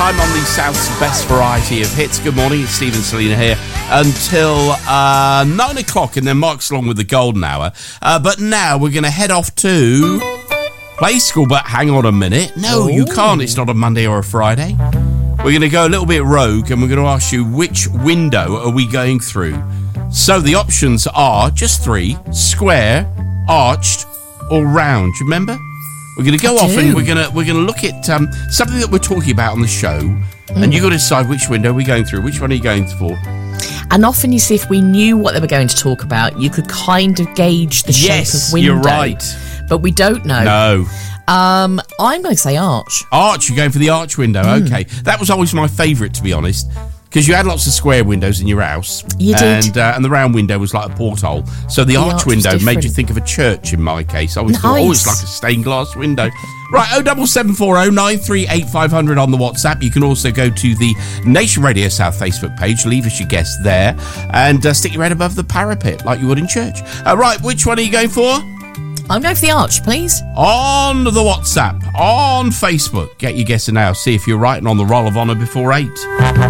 time on the South's best variety of hits. Good morning, it's Steve and Selena here until 9 o'clock, and then Mark's along with the golden hour. But now we're going to head off to Play School. But hang on a minute. No, you can't. It's not a Monday or a Friday. We're going to go a little bit rogue, and we're going to ask you which window are we going through. So the options are just three: square, arched, or round. Do you remember? We're going to go off and we're going to look at something that we're talking about on the show, and you've got to decide which window we're going through. Which one are you going for? And often, you see, if we knew what they were going to talk about, you could kind of gauge the shape of window. You're right. But we don't know. No. I'm going to say arch. Arch, you're going for the arch window. Okay. That was always my favourite, to be honest, because you had lots of square windows in your house. You did. And the round window was like a porthole. So the arch window made you think of a church in my case. I always thought, it's like a stained glass window. Right, 07740 938 500 on the WhatsApp. You can also go to the Nation Radio South Facebook page, leave us your guess there, and stick your head above the parapet like you would in church. Right, which one are you going for? I'm going for the arch, please. On the WhatsApp, on Facebook. Get your guesser now. See if you're right and on the roll of honour before 8.